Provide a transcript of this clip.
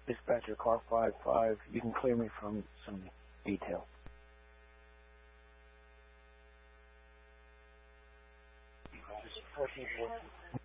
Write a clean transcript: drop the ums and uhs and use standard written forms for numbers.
Dispatcher car 55, you can clear me from some detail. Just 14.